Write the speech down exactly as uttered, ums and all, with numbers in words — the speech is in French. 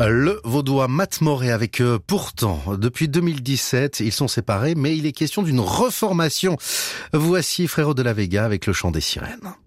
Le Vaudois Matt Moret avec eux. Pourtant, depuis deux mille dix-sept, ils sont séparés, mais il est question d'une reformation. Voici Frérot de la Vega avec le chant des sirènes.